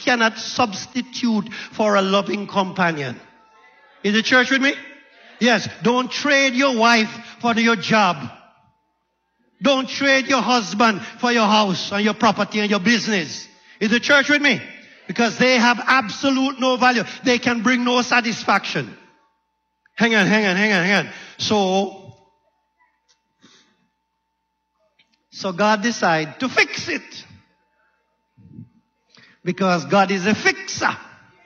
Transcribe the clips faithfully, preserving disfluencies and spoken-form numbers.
cannot substitute for a loving companion. Is the church with me? Yes. Don't trade your wife for your job. Don't trade your husband for your house and your property and your business. Is the church with me? Because they have absolute no value. They can bring no satisfaction. Hang on, hang on, hang on, hang on. So, so God decided to fix it. Because God is a fixer.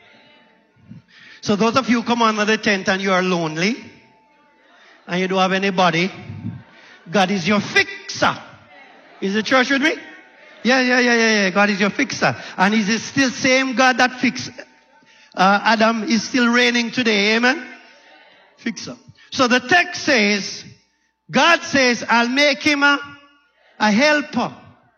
So those of you come under the tent and you are lonely and you don't have anybody, God is your fixer. Is the church with me? Yeah, yeah, yeah, yeah, yeah. God is your fixer. And He's the still same God that fixed uh, Adam is still reigning today. Amen? Fixer. So the text says, God says, I'll make him a, a helper.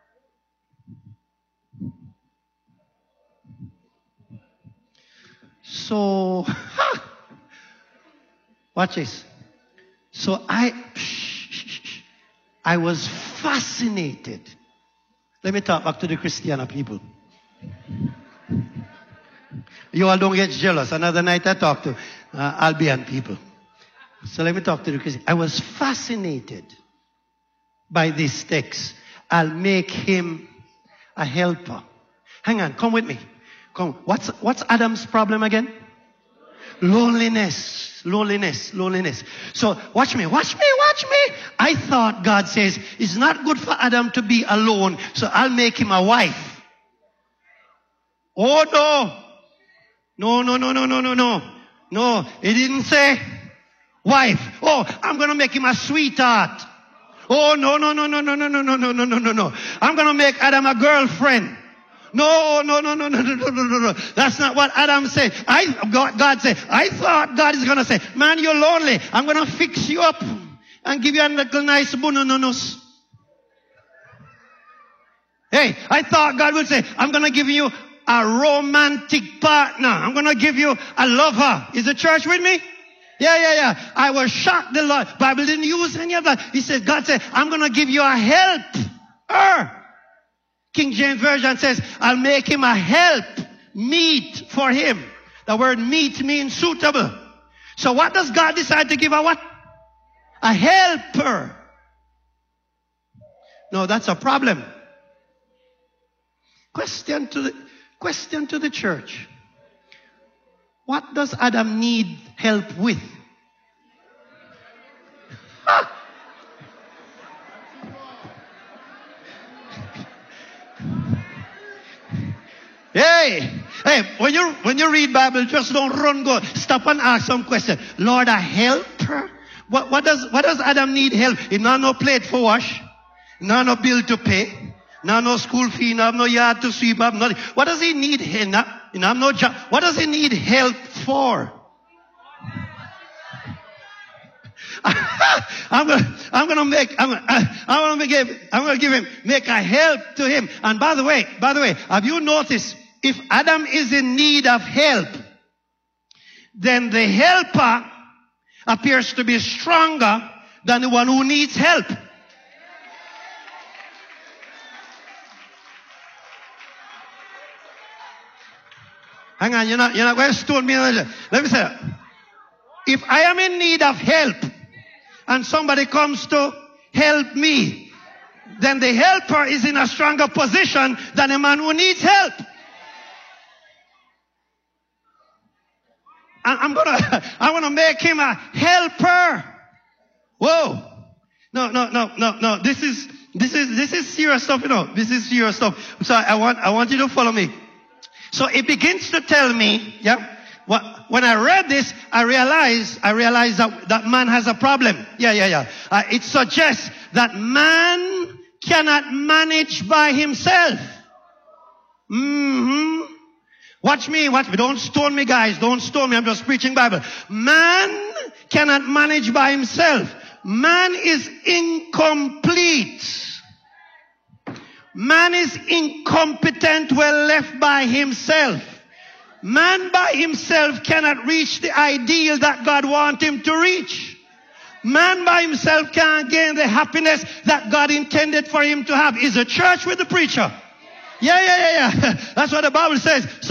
So, watch this. So I, I was fascinated. Let me talk back to the Christiana people. You all don't get jealous. Another night I talk to uh, Albion people. So let me talk to the Christian. I was fascinated by this text. I'll make him a helper. Hang on, come with me. Come. What's, what's Adam's problem again? Loneliness, loneliness, loneliness. So watch me, watch me, watch me. I thought God says it's not good for Adam to be alone, so I'll make him a wife. Oh no. No, no, no, no, no, no, no. No, it didn't say wife. Oh, I'm going to make him a sweetheart. Oh, no, no, no, no, no, no, no, no, no, no, no, no, no. I'm going to make Adam a girlfriend. No, no, no, no, no, no, no, no, no, no. That's not what Adam said. I, God, God said, I thought God is going to say, man, you're lonely. I'm going to fix you up and give you a little nice bunononos. Hey, I thought God would say, I'm going to give you a romantic partner. I'm going to give you a lover. Is the church with me? Yeah, yeah, yeah. I was shocked. The Lord, Bible didn't use any of that. He said, God said, I'm going to give you a helper. King James Version says, I'll make him a help, meet for him. The word meet means suitable. So what does God decide to give a what? A helper. No, that's a problem. Question to the, question to the church. What does Adam need help with? Ha! Hey, hey, when you when you read Bible, just don't run, go. Stop and ask some question. Lord, a helper? What what does what does Adam need help? He not no plate for wash, not no bill to pay, not no school fee, not no yard to sweep up, nothing. What does he need? He not, you know, no job. What does he need help for? I'm gonna, I'm gonna make, I'm gonna, I'm gonna give, I'm gonna give him, make a help to him. And by the way, by the way, have you noticed, if Adam is in need of help, then the helper appears to be stronger than the one who needs help. Hang on, you're not, you're not going to stone me. Let me say that. If I am in need of help, and somebody comes to help me, then the helper is in a stronger position than a man who needs help. And I'm gonna, I'm gonna make him a helper. Whoa. No, no, no, no, no. This is, this is, this is serious stuff, you know. This is serious stuff. So I want, I want you to follow me. So it begins to tell me, yeah. When I read this, I realized, I realized that, that man has a problem. Yeah, yeah, yeah. Uh, it suggests that man cannot manage by himself. Mm-hmm. Watch me, watch me. Don't stone me, guys. Don't stone me. I'm just preaching Bible. Man cannot manage by himself. Man is incomplete. Man is incompetent when left by himself. Man by himself cannot reach the ideal that God wants him to reach. Man by himself can't gain the happiness that God intended for him to have. Is a church with the preacher? Yeah, yeah, yeah, yeah. That's what the Bible says. So